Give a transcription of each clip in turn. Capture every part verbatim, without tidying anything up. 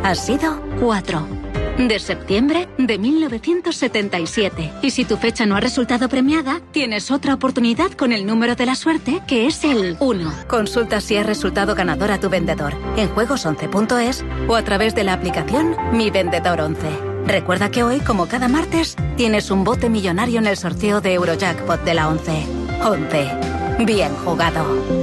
ha sido cuatro. De septiembre de mil novecientos setenta y siete. Y si tu fecha no ha resultado premiada, tienes otra oportunidad con el número de la suerte, que es el uno. Consulta si has resultado ganador a tu vendedor en juegos once punto es o a través de la aplicación Mi Vendedor once. Recuerda que hoy, como cada martes, tienes un bote millonario en el sorteo de Eurojackpot de la once. once. Bien jugado.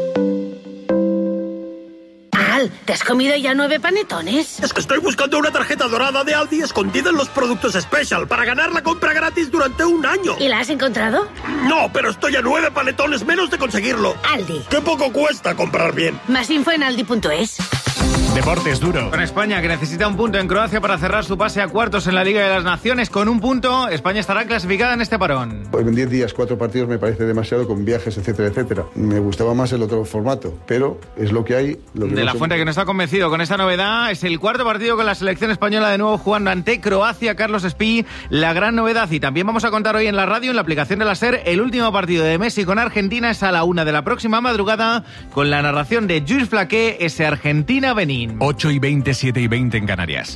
¿Te has comido ya nueve panetones? Es que estoy buscando una tarjeta dorada de Aldi escondida en los productos Special para ganar la compra gratis durante un año. ¿Y la has encontrado? No, pero estoy a nueve panetones menos de conseguirlo. Aldi. ¡Qué poco cuesta comprar bien! Más info en aldi punto es. Deportes duro. Con España, que necesita un punto en Croacia para cerrar su pase a cuartos en la Liga de las Naciones. Con un punto, España estará clasificada en este parón. Pues en diez días, cuatro partidos me parece demasiado, con viajes, etcétera, etcétera. Me gustaba más el otro formato, pero es lo que hay. Lo que de no la se... Fuente, que no está convencido con esta novedad, es el cuarto partido con la selección española de nuevo jugando ante Croacia. Carlos Espí, la gran novedad. Y también vamos a contar hoy en la radio, en la aplicación de la SER, el último partido de Messi con Argentina es a la una de la próxima madrugada, con la narración de Lluís Flaqué, ese Argentina-Benín. ocho y veinte, siete y veinte en Canarias.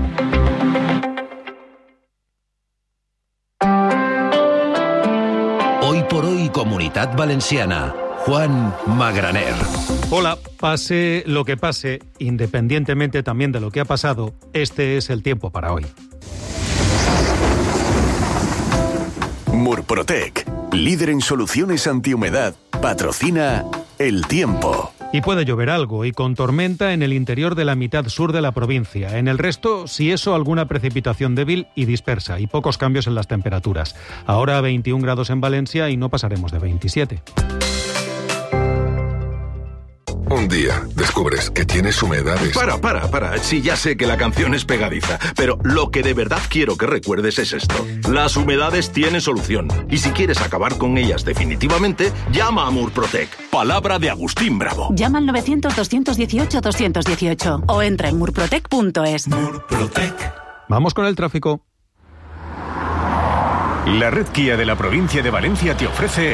Hoy por hoy, Comunitat Valenciana. Juan Magraner. Hola, pase lo que pase, independientemente también de lo que ha pasado, este es el tiempo para hoy. Murprotec, líder en soluciones antihumedad, patrocina El Tiempo. Y puede llover algo, y con tormenta en el interior de la mitad sur de la provincia. En el resto, si eso, alguna precipitación débil y dispersa, y pocos cambios en las temperaturas. Ahora veintiún grados en Valencia y no pasaremos de veintisiete. Un día descubres que tienes humedades. Para, para, para. Sí, ya sé que la canción es pegadiza, pero lo que de verdad quiero que recuerdes es esto. Las humedades tienen solución. Y si quieres acabar con ellas definitivamente, llama a Murprotec. Palabra de Agustín Bravo. Llama al novecientos, doscientos dieciocho, doscientos dieciocho o entra en murprotec punto es. Murprotec. Vamos con el tráfico. La red Kia de la provincia de Valencia te ofrece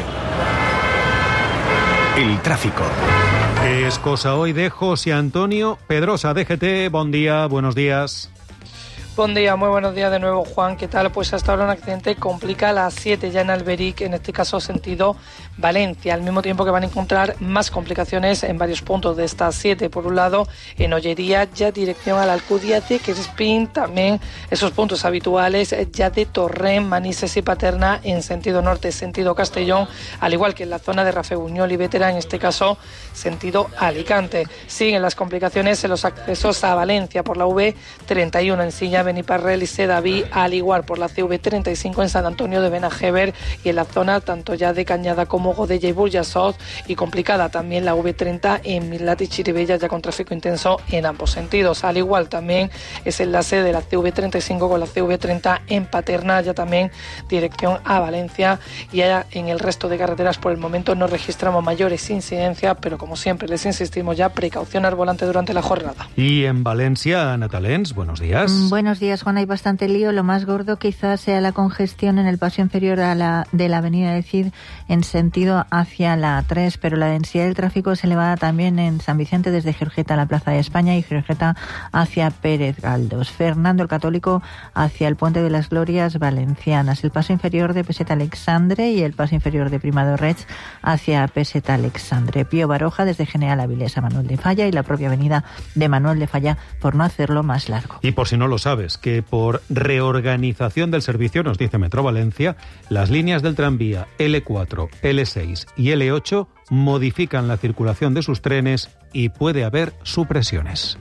el tráfico. Es cosa hoy de José Antonio Pedrosa, D G T. Buen día, buenos días. Buen día, muy buenos días de nuevo, Juan. ¿Qué tal? Pues hasta ahora un accidente complica la siete ya en Alberic, en este caso sentido Valencia, al mismo tiempo que van a encontrar más complicaciones en varios puntos de esta siete. Por un lado, en Ollería, ya dirección a la Alcudia de Crespín, también esos puntos habituales ya de Torrent, Manises y Paterna en sentido norte, sentido Castellón, al igual que en la zona de Rafebuñol y Vétera, en este caso sentido Alicante. Siguen las complicaciones en los accesos a Valencia por la V treinta y uno en Silla, Beniparrel y Sedaví, al igual por la C V treinta y cinco en San Antonio de Benajever y en la zona tanto ya de Cañada como Godella y Burjasot, y complicada también la V treinta en Milat y Chiribella, ya con tráfico intenso en ambos sentidos. Al igual también ese enlace de la C V treinta y cinco con la C V treinta en Paterna, ya también dirección a Valencia, y ya en el resto de carreteras por el momento no registramos mayores incidencias, pero como siempre les insistimos ya, precaución al volante durante la jornada. Y en Valencia, Natalens, buenos días. Mm, buenos días, Juan. Hay bastante lío. Lo más gordo quizás sea la congestión en el paso inferior a la, de la avenida del Cid en sentido hacia la A tres, pero la densidad del tráfico es elevada también en San Vicente desde Giorgeta a la Plaza de España y Giorgeta hacia Pérez Galdós. Fernando el Católico hacia el Puente de las Glorias Valencianas. El paso inferior de Peseta Alexandre y el paso inferior de Primado Reig hacia Peseta Alexandre. Pío Baroja desde General Avilés a Manuel de Falla y la propia avenida de Manuel de Falla, por no hacerlo más largo. Y por si no lo sabes, que por reorganización del servicio, nos dice Metro Valencia, las líneas del tranvía ele cuatro, ele seis y ele ocho modifican la circulación de sus trenes y puede haber supresiones.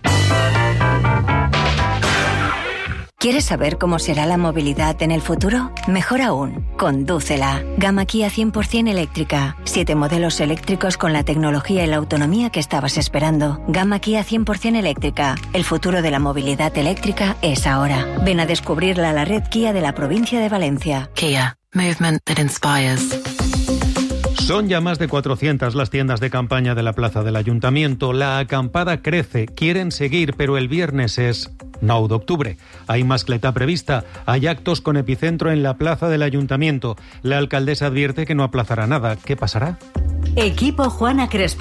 ¿Quieres saber cómo será la movilidad en el futuro? Mejor aún, condúcela. Gama Kia cien por ciento eléctrica. Siete modelos eléctricos con la tecnología y la autonomía que estabas esperando. Gama Kia cien por ciento eléctrica. El futuro de la movilidad eléctrica es ahora. Ven a descubrirla a la red Kia de la provincia de Valencia. Kia. Movement that inspires. Son ya más de cuatrocientas las tiendas de campaña de la plaza del Ayuntamiento. La acampada crece, quieren seguir, pero el viernes es nueve de octubre. Hay mascletá prevista, hay actos con epicentro en la plaza del Ayuntamiento. La alcaldesa advierte que no aplazará nada. ¿Qué pasará? Equipo Juana Crespo.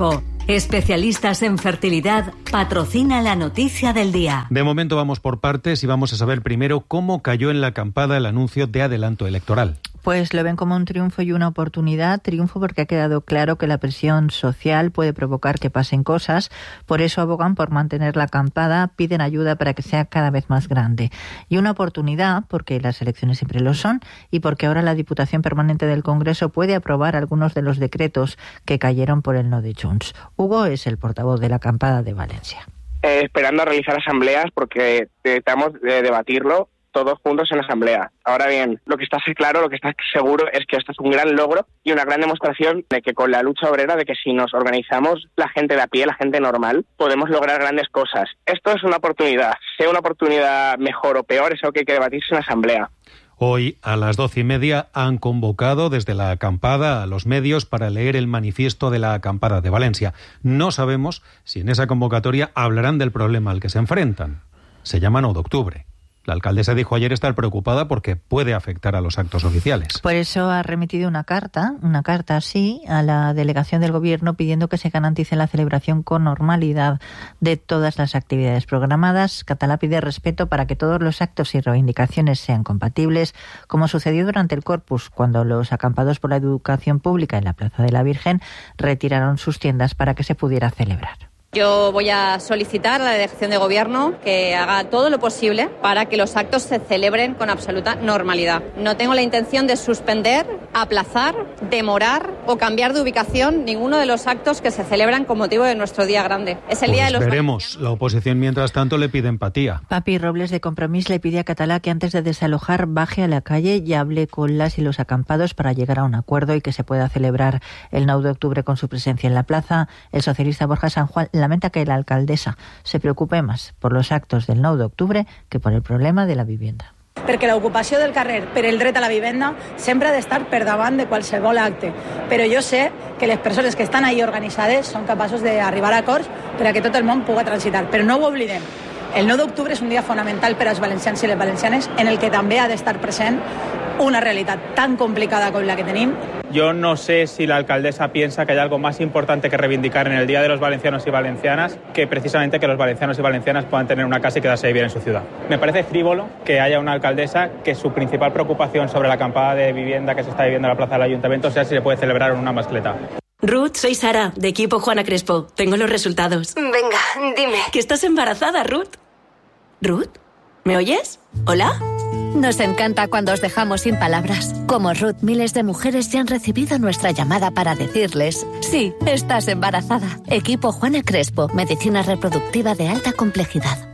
Especialistas en fertilidad patrocina la noticia del día. De momento vamos por partes y vamos a saber primero cómo cayó en la acampada el anuncio de adelanto electoral. Pues lo ven como un triunfo y una oportunidad. Triunfo porque ha quedado claro que la presión social puede provocar que pasen cosas. Por eso abogan por mantener la acampada, piden ayuda para que sea cada vez más grande. Y una oportunidad porque las elecciones siempre lo son y porque ahora la Diputación Permanente del Congreso puede aprobar algunos de los decretos que cayeron por el no de Junts. Hugo es el portavoz de la acampada de Valencia. Eh, esperando a realizar asambleas porque necesitamos de debatirlo todos juntos en asamblea. Ahora bien, lo que está claro, lo que está seguro es que esto es un gran logro y una gran demostración de que con la lucha obrera, de que si nos organizamos la gente de a pie, la gente normal, podemos lograr grandes cosas. Esto es una oportunidad, sea una oportunidad mejor o peor, es algo que hay que debatirse en asamblea. Hoy a las doce y media han convocado desde la acampada a los medios para leer el manifiesto de la acampada de Valencia. No sabemos si en esa convocatoria hablarán del problema al que se enfrentan. Se llama no de octubre. La alcaldesa dijo ayer estar preocupada porque puede afectar a los actos oficiales. Por eso ha remitido una carta, una carta así, a la delegación del Gobierno pidiendo que se garantice la celebración con normalidad de todas las actividades programadas. Catalá pide respeto para que todos los actos y reivindicaciones sean compatibles, como sucedió durante el Corpus, cuando los acampados por la educación pública en la Plaza de la Virgen retiraron sus tiendas para que se pudiera celebrar. Yo voy a solicitar a la delegación de gobierno que haga todo lo posible para que los actos se celebren con absoluta normalidad. No tengo la intención de suspender, aplazar, demorar o cambiar de ubicación ninguno de los actos que se celebran con motivo de nuestro día grande. Es el pues día de los veremos. La oposición, mientras tanto, le pide empatía. Papi Robles de Compromís le pide a Catalá que antes de desalojar baje a la calle y hable con las y los acampados para llegar a un acuerdo y que se pueda celebrar el nueve de octubre con su presencia en la plaza. El socialista Borja San Juan lamenta que la alcaldesa se preocupe más por los actos del nueve de octubre que por el problema de la vivienda. Perquè l'ocupació del carrer per el dret a la vivenda sempre ha d'estar per davant de qualsevol acte. Però jo sé que les persones que estan ahí organitzades són capaços d'arribar a acords per a que tot el món pugui transitar. Però no ho oblidem. El nueve de octubre és un dia fonamental per als valencians i les valencianes en el que també ha d'estar present una realitat tan complicada com la que tenim. Yo no sé si la alcaldesa piensa que hay algo más importante que reivindicar en el Día de los Valencianos y Valencianas que precisamente que los valencianos y valencianas puedan tener una casa y quedarse a vivir en su ciudad. Me parece frívolo que haya una alcaldesa que su principal preocupación sobre la acampada de vivienda que se está viviendo en la plaza del Ayuntamiento sea si se puede celebrar en una mascleta. Ruth, soy Sara, de equipo Juana Crespo. Tengo los resultados. Venga, dime. Que estás embarazada, Ruth. ¿Ruth? ¿Me oyes? ¿Hola? Nos encanta cuando os dejamos sin palabras. Como Ruth, miles de mujeres ya han recibido nuestra llamada para decirles: sí, estás embarazada. Equipo Juana Crespo, medicina reproductiva de alta complejidad.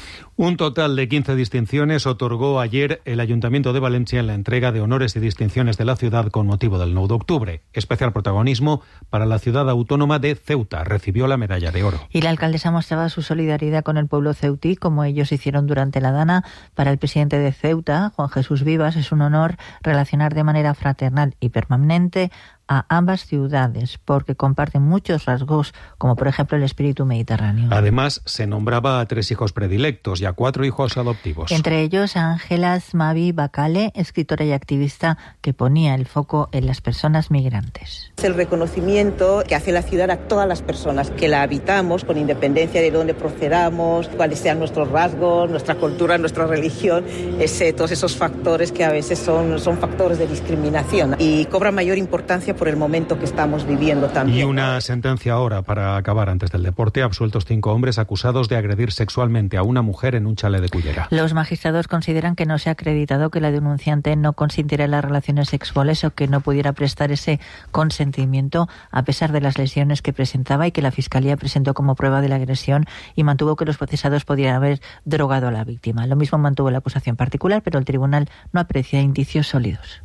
Un total de quince distinciones otorgó ayer el Ayuntamiento de Valencia en la entrega de honores y distinciones de la ciudad con motivo del nueve de octubre. Especial protagonismo para la ciudad autónoma de Ceuta. Recibió la medalla de oro. Y la alcaldesa mostraba su solidaridad con el pueblo ceutí, como ellos hicieron durante la Dana. Para el presidente de Ceuta, Juan Jesús Vivas, es un honor relacionar de manera fraternal y permanente a ambas ciudades, porque comparten muchos rasgos, como por ejemplo el espíritu mediterráneo. Además, se nombraba a tres hijos predilectos y a cuatro hijos adoptivos. Entre ellos, a Ángela Smavi Bacale, escritora y activista que ponía el foco en las personas migrantes. Es el reconocimiento que hace la ciudad a todas las personas que la habitamos, con independencia de dónde procedamos, cuáles sean nuestros rasgos, nuestra cultura, nuestra religión, ese, todos esos factores que a veces son, son factores de discriminación y cobran mayor importancia por el momento que estamos viviendo también. Y una sentencia ahora para acabar antes del deporte. Absueltos cinco hombres acusados de agredir sexualmente a una mujer en un chalet de Cullera. Los magistrados consideran que no se ha acreditado que la denunciante no consintiera las relaciones sexuales o que no pudiera prestar ese consentimiento a pesar de las lesiones que presentaba y que la Fiscalía presentó como prueba de la agresión y mantuvo que los procesados podían haber drogado a la víctima. Lo mismo mantuvo la acusación particular, pero el tribunal no aprecia indicios sólidos.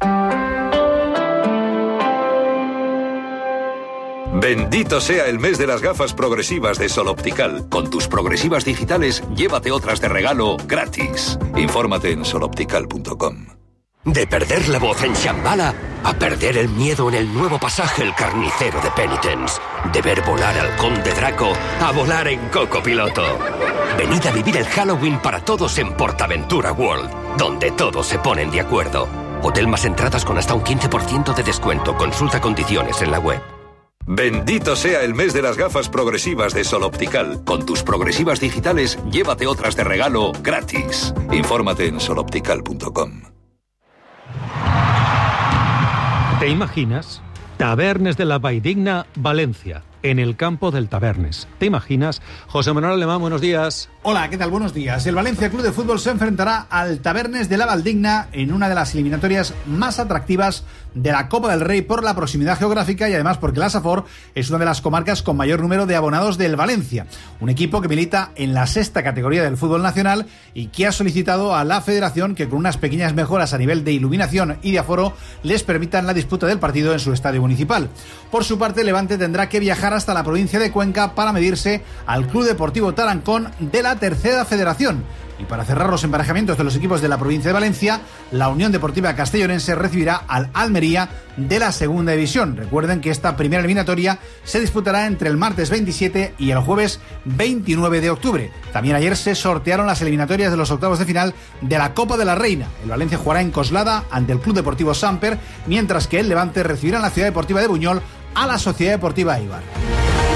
Bendito sea el mes de las gafas progresivas de Sol Optical. Con tus progresivas digitales, llévate otras de regalo gratis. Infórmate en sol optical punto com. De perder la voz en Shambhala a perder el miedo en el nuevo pasaje El Carnicero de Penitence. De ver volar al Conde Draco a volar en Coco Piloto. Venid a vivir el Halloween para todos en Portaventura World, donde todos se ponen de acuerdo. Hotel más entradas con hasta un quince por ciento de descuento. Consulta condiciones en la web. Bendito sea el mes de las gafas progresivas de Sol Optical. Con tus progresivas digitales, llévate otras de regalo gratis. Infórmate en sol optical punto com. ¿Te imaginas? Tabernes de la Valldigna, Valencia, en el campo del Tabernes. ¿Te imaginas? José Manuel Alemán, buenos días. Hola, ¿qué tal? Buenos días. El Valencia Club de Fútbol se enfrentará al Tabernes de la Valldigna en una de las eliminatorias más atractivas de la Copa del Rey por la proximidad geográfica y además porque la Safor es una de las comarcas con mayor número de abonados del Valencia. Un equipo que milita en la sexta categoría del fútbol nacional y que ha solicitado a la Federación que con unas pequeñas mejoras a nivel de iluminación y de aforo les permitan la disputa del partido en su estadio municipal. Por su parte, Levante tendrá que viajar hasta la provincia de Cuenca para medirse al Club Deportivo Tarancón de la Tercera Federación. Y para cerrar los emparejamientos de los equipos de la provincia de Valencia, la Unión Deportiva Castellonense recibirá al Almería de la Segunda División. Recuerden que esta primera eliminatoria se disputará entre el martes veintisiete y el jueves veintinueve de octubre. También ayer se sortearon las eliminatorias de los octavos de final de la Copa de la Reina. El Valencia jugará en Coslada ante el Club Deportivo Samper, mientras que el Levante recibirá en la Ciudad Deportiva de Buñol a la Sociedad Deportiva Eibar.